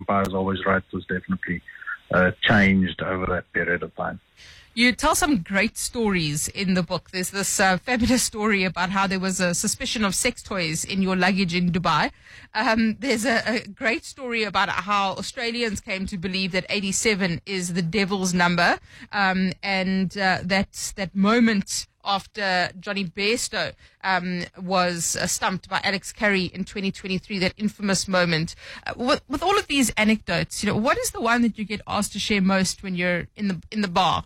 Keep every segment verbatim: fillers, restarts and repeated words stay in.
umpire is always right was definitely uh, changed over that period of time. You tell some great stories in the book. There's this uh, fabulous story about how there was a suspicion of sex toys in your luggage in Dubai. Um, there's a, a great story about how Australians came to believe that eighty-seven is the devil's number, um, and uh, that that moment after Johnny Bairstow um, was uh, stumped by Alex Carey in twenty twenty-three, that infamous moment. Uh, with, with all of these anecdotes, you know, what is the one that you get asked to share most when you're in the in the bar?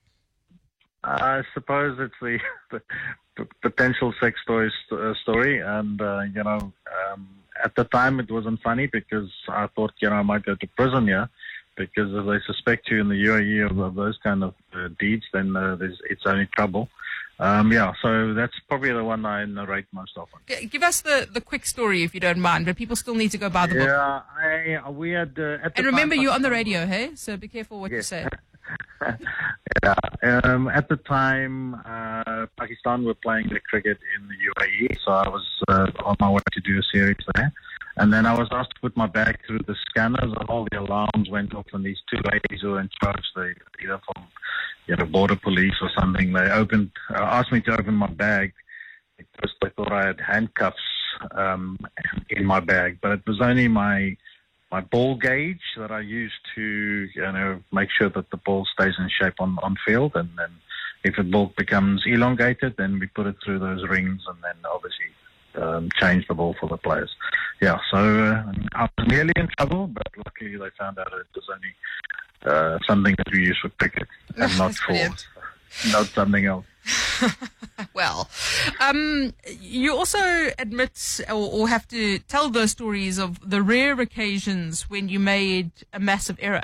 I suppose it's the, the, the potential sex toy st- uh, story, and uh, you know, um, at the time it wasn't funny because I thought, you know, I might go to prison here, because if they suspect you in the U A E of, of those kind of uh, deeds, then uh, there's, it's only trouble. Um, yeah, so that's probably the one I narrate most often. G- give us the, the quick story if you don't mind, but people still need to go buy the yeah, book. Yeah, I we had uh, at the and remember, time, you're on the radio, hey? So be careful what yes. you say. yeah, um, at the time, uh, Pakistan were playing the cricket in the U A E, so I was uh, on my way to do a series there. And then I was asked to put my bag through the scanners, and all the alarms went off, and these two ladies who were in charge, they either from you know, border police or something, they opened, uh, asked me to open my bag because they thought I had handcuffs um, in my bag, but it was only my my ball gauge that I use to, you know, make sure that the ball stays in shape on, on field. And then if the ball becomes elongated, then we put it through those rings and then obviously um, change the ball for the players. Yeah, so uh, I was nearly in trouble, but luckily they found out it was only uh, something that we use for cricket and not for, brilliant. not something else. Well, um, you also admit or, or have to tell those stories of the rare occasions when you made a massive error.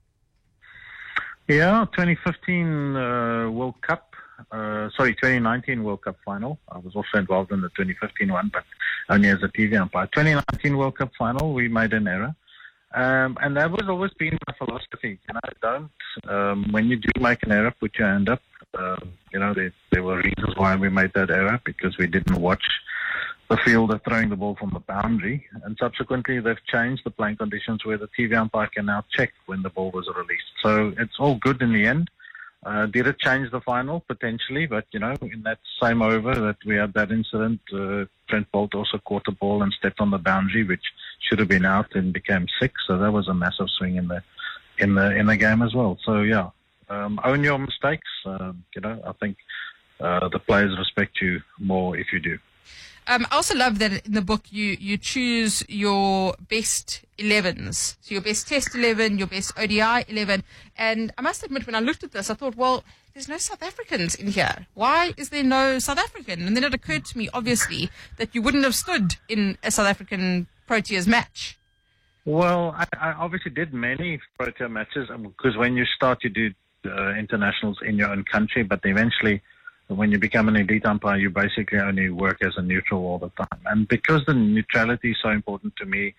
Yeah, twenty fifteen uh, World Cup, uh, sorry, twenty nineteen World Cup final. I was also involved in the twenty fifteen one, but only as a T V umpire. twenty nineteen World Cup final, we made an error. Um, and that was always been my philosophy. You know, don't, um, when you do make an error, put your hand up. Uh, you know, there, there were reasons why we made that error, because we didn't watch the fielder throwing the ball from the boundary. And subsequently, they've changed the playing conditions where the T V umpire can now check when the ball was released. So it's all good in the end. Uh, did it change the final? Potentially, but, you know, in that same over that we had that incident, uh, Trent Boult also caught the ball and stepped on the boundary, which should have been out and became six. So that was a massive swing in the in the in the game as well. So yeah, um, own your mistakes. Uh, you know, I think uh, the players respect you more if you do. Um, I also love that in the book you, you choose your best elevens. So your best Test eleven, your best O D I eleven. And I must admit, when I looked at this, I thought, well, there's no South Africans in here. Why is there no South African? And then it occurred to me, obviously, that you wouldn't have stood in a South African Proteas match. Well, I, I obviously did many Protea matches, because when you start, you do uh, internationals in your own country, but eventually, when you become an elite umpire, you basically only work as a neutral all the time. And because the neutrality is so important to me,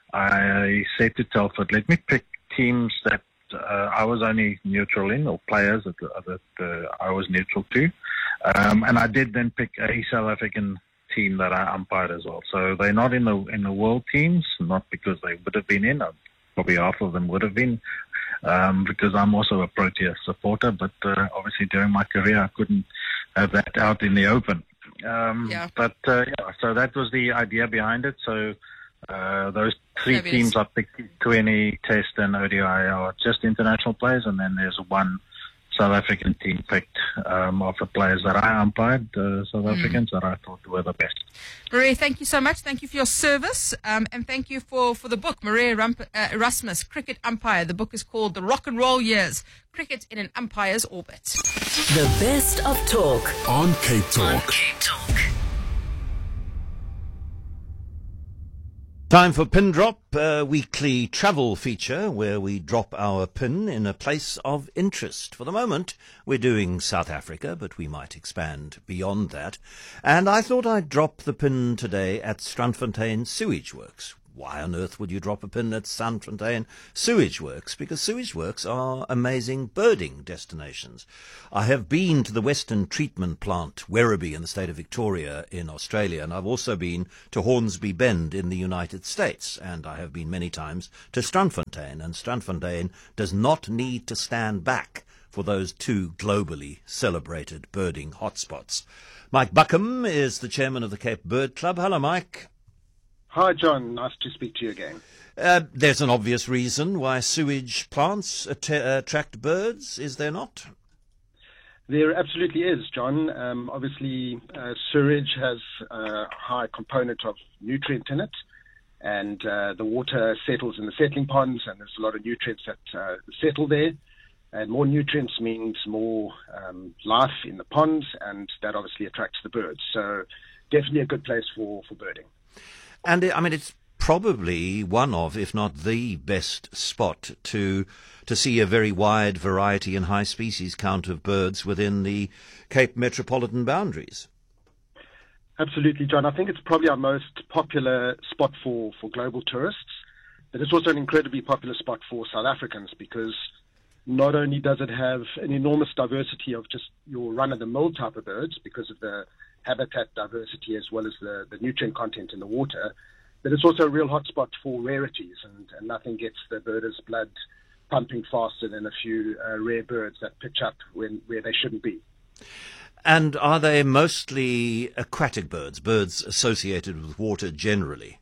I said to Telford, let me pick teams that uh, I was only neutral in, or players that, that uh, I was neutral to. Um, and I did then pick a South African team that I umpired as well. So they're not in the in the world teams, not because they would have been in. Probably half of them would have been, um, because I'm also a Protea supporter. But uh, obviously during my career, I couldn't have that out in the open. Um, yeah. But uh, yeah, so that was the idea behind it. So uh, those three Fabulous. teams I picked, twenty Test and O D I, are just international players, and then there's one South African team picked um, of the players that I umpired, uh, South mm. Africans that I thought were the best. Maria, thank you so much. Thank you for your service, um, and thank you for, for the book, Maria Rump- uh, Erasmus, Cricket Umpire. The book is called The Rock and Roll Years, Cricket in an Umpire's Orbit. The best of talk on Cape Talk. On Cape Talk. Time for Pin Drop, a weekly travel feature where we drop our pin in a place of interest. For the moment, we're doing South Africa, but we might expand beyond that. And I thought I'd drop the pin today at Strandfontein Sewage Works. why on earth would you drop a pin at Strandfontein Sewage Works? Because sewage works are amazing birding destinations. I have been to the Western Treatment Plant, Werribee, in the state of Victoria in Australia, and I've also been to Hornsby Bend in the United States, and I have been many times to Strandfontein, and Strandfontein does not need to stand back for those two globally celebrated birding hotspots. Mike Buckham is the chairman of the Cape Bird Club. Hello, Mike. Hi, John. Nice to speak to you again. Uh, there's an obvious reason why sewage plants att- attract birds, is there not? There absolutely is, John. Um, obviously, uh, sewage has a high component of nutrient in it, and uh, the water settles in the settling ponds, and there's a lot of nutrients that uh, settle there. And more nutrients means more um, life in the ponds, and that obviously attracts the birds. So definitely a good place for, for birding. And, I mean, it's probably one of, if not the best spot to to see a very wide variety and high species count of birds within the Cape metropolitan boundaries. Absolutely, John. I think it's probably our most popular spot for, for global tourists, but it's also an incredibly popular spot for South Africans because not only does it have an enormous diversity of just your run-of-the-mill type of birds because of the habitat diversity as well as the, the nutrient content in the water, but it's also a real hotspot for rarities, and, and nothing gets the birders' blood pumping faster than a few uh, rare birds that pitch up when where they shouldn't be. And are they mostly aquatic birds, birds associated with water generally?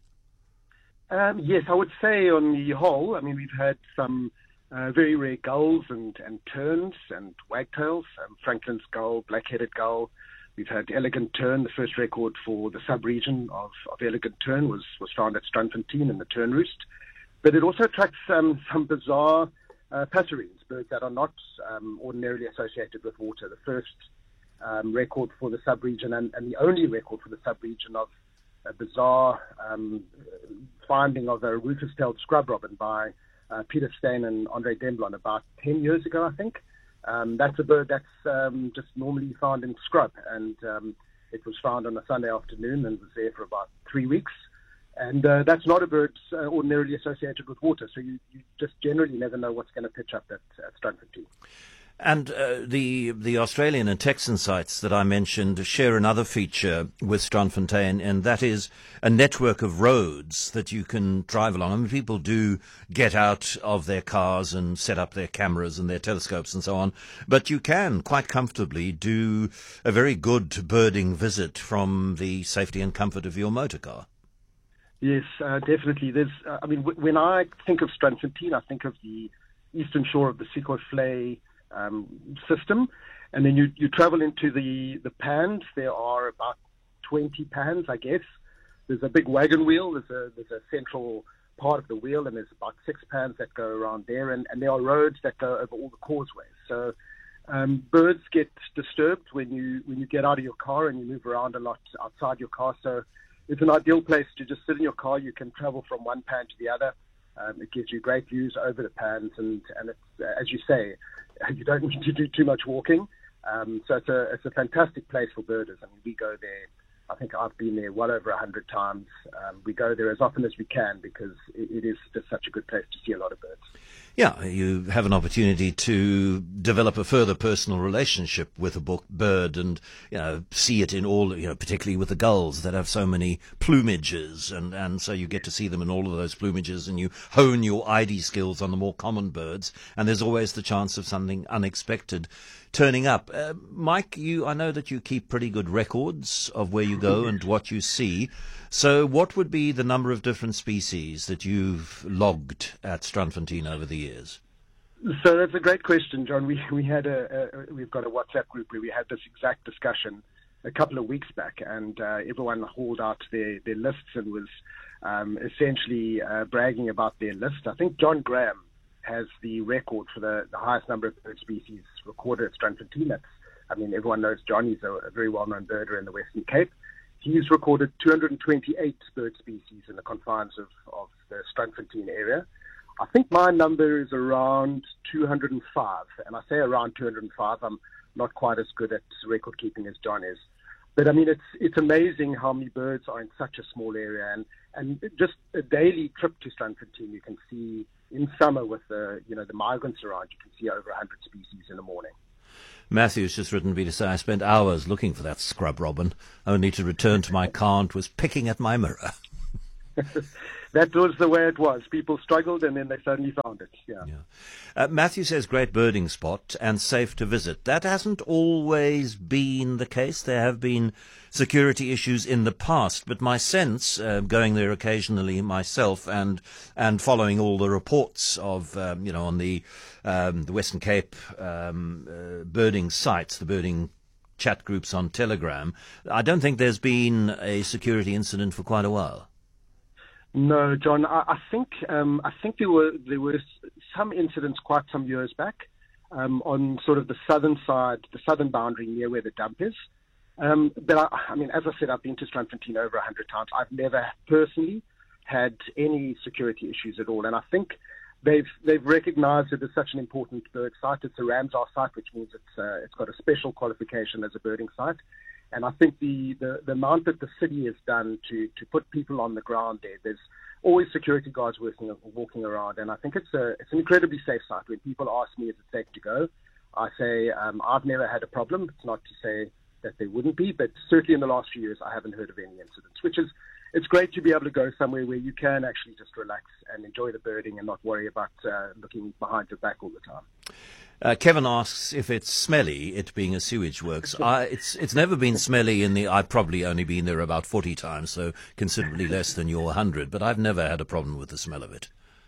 Um, yes, I would say on the whole. I mean, we've had some Uh, very rare gulls and, and terns and wagtails, um, Franklin's gull, black-headed gull. We've had elegant tern. The first record for the sub-region of, of elegant tern was, was found at Strandfontein in the tern roost. But it also attracts um, some bizarre uh, passerines, birds that are not um, ordinarily associated with water. The first um, record for the sub-region and, and the only record for the sub-region of a bizarre um, finding of a rufous-tailed scrub robin by Uh, Peter Steyn and Andre Demblon about ten years ago, I think. Um, that's a bird that's um, just normally found in scrub, and um, it was found on a Sunday afternoon and was there for about three weeks. And uh, that's not a bird uh, ordinarily associated with water, so you, you just generally never know what's going to pitch up at, at Strandfontein. And uh, the the Australian and Texan sites that I mentioned share another feature with Strandfontein, and that is a network of roads that you can drive along. I mean, people do get out of their cars and set up their cameras and their telescopes and so on, but you can quite comfortably do a very good birding visit from the safety and comfort of your motor car. Yes, uh, definitely. There's, uh, I mean, w- when I think of Strandfontein, I think of the eastern shore of the Sekoi-Vlei Um, system, and then you, you travel into the, the pans. There are about twenty pans, I guess. There's a big wagon wheel. There's a there's a central part of the wheel, and there's about six pans that go around there, and, and there are roads that go over all the causeways. So um, birds get disturbed when you when you get out of your car and you move around a lot outside your car. So it's an ideal place to just sit in your car. You can travel from one pan to the other. Um, it gives you great views over the pans, and, and it's, uh, as you say, you don't need to do too much walking. Um, so it's a it's a fantastic place for birders. I mean, we go there. I think I've been there well over a hundred times. Um, we go there as often as we can because it, it is just such a good place to see a lot of birds. Yeah, you have an opportunity to develop a further personal relationship with a book, bird, and you know see it in all, you know, particularly with the gulls that have so many plumages, and, and so you get to see them in all of those plumages, and you hone your I D skills on the more common birds, and there's always the chance of something unexpected turning up. Uh, Mike, you, I know that you keep pretty good records of where you go and what you see. So what would be the number of different species that you've logged at Strandfontein over the years? So that's a great question, John. We we had a, a we've got a WhatsApp group where we had this exact discussion a couple of weeks back, and uh, everyone hauled out their, their lists and was um, essentially uh, bragging about their list. I think John Graham has the record for the, the highest number of bird species recorded at Strandfontein. That's, I mean, everyone knows John. He's a, a very well-known birder in the Western Cape. He's recorded two hundred twenty-eight bird species in the confines of, of the Strandfontein area. I think my number is around two hundred five, and I say around two hundred five. I'm not quite as good at record keeping as John is. but I mean, it's it's amazing how many birds are in such a small area, and, and just a daily trip to Strandfontein, you can see in summer with the you know the migrants around, you can see over one hundred species in the morning. Matthew's just written me to say I spent hours looking for that scrub robin, only to return to my car and was picking at my mirror. That was the way it was. People struggled and then they suddenly found it. Yeah. yeah. Uh, Matthew says great birding spot and safe to visit. That hasn't always been the case. There have been security issues in the past, but my sense, uh, going there occasionally myself and and following all the reports of, um, you know, on the um, the Western Cape um, uh, birding sites, the birding chat groups on Telegram, I don't think there's been a security incident for quite a while. No, John. I, I think um, I think there were there were some incidents quite some years back um, on sort of the southern side, the southern boundary near where the dump is. Um, but I, I mean, as I said, I've been to Strandfontein over a hundred times. I've never personally had any security issues at all, and I think they've they've recognised it as such an important bird site. It's a Ramsar site, which means it's uh, it's got a special qualification as a birding site. And I think the, the, the amount that the city has done to, to put people on the ground there, there's always security guards working, walking around. And I think it's a it's an incredibly safe site. When people ask me, is it safe to go, I say um, I've never had a problem. It's not to say that there wouldn't be, but certainly in the last few years, I haven't heard of any incidents, which is, it's great to be able to go somewhere where you can actually just relax and enjoy the birding and not worry about uh, looking behind your back all the time. Uh, Kevin asks if it's smelly, it being a sewage works. I, it's it's never been smelly in the, I've probably only been there about forty times, so considerably less than your one hundred, but I've never had a problem with the smell of it.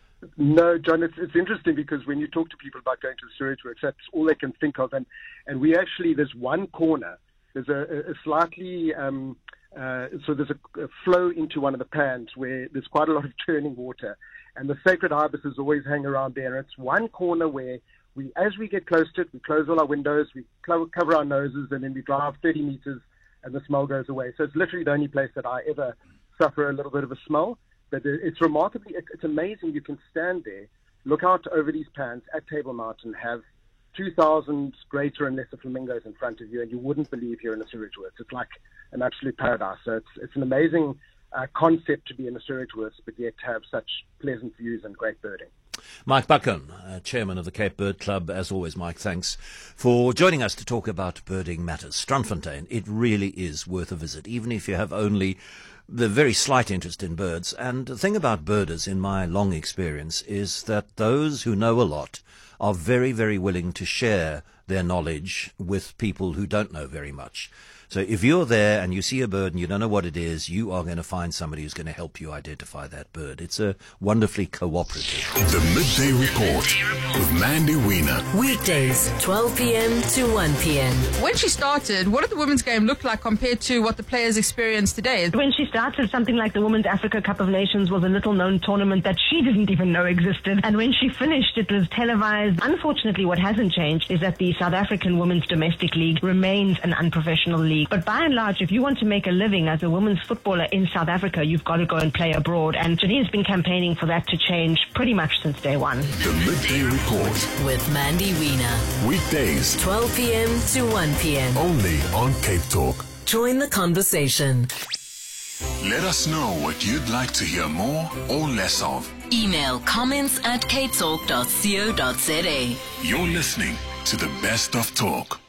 No, John, it's, it's interesting because when you talk to people about going to the sewage works, that's all they can think of. And, and we actually, there's one corner, there's a, a slightly, um, uh, so there's a, a flow into one of the pans where there's quite a lot of churning water. And the sacred ibises always hang around there. And it's one corner where we, as we get close to it, we close all our windows, we clo- cover our noses, and then we drive thirty meters and the smell goes away. So it's literally the only place that I ever suffer a little bit of a smell. But it's remarkably, it's amazing. You can stand there, look out over these pans at Table Mountain, have two thousand greater and lesser flamingos in front of you, and you wouldn't believe you're in a sewage works. It's like an absolute paradise. So it's, it's an amazing uh, concept to be in a sewage works, but yet have such pleasant views and great birding. Mike Buchan, uh, chairman of the Cape Bird Club. As always, Mike, thanks for joining us to talk about birding matters. Strandfontein, it really is worth a visit, even if you have only the very slight interest in birds. And the thing about birders, in my long experience, is that those who know a lot are very, very willing to share their knowledge with people who don't know very much. So if you're there and you see a bird and you don't know what it is, you are going to find somebody who's going to help you identify that bird. It's a wonderfully cooperative. The Midday Report with Mandy Wiener. Weekdays, twelve p.m. to one p.m. When she started, what did the women's game look like compared to what the players experience today? When she started, something like the Women's Africa Cup of Nations was a little-known tournament that she didn't even know existed. And when she finished, it was televised. Unfortunately, what hasn't changed is that the South African Women's Domestic League remains an unprofessional league. But by and large, if you want to make a living as a women's footballer in South Africa, you've got to go and play abroad. And Janine's been campaigning for that to change pretty much since day one. The Midday Report with Mandy Wiener. Weekdays, twelve p.m. to one p.m. only on Cape Talk. Join the conversation. Let us know what you'd like to hear more or less of. Email comments at capetalk dot co dot za. You're listening to the best of talk.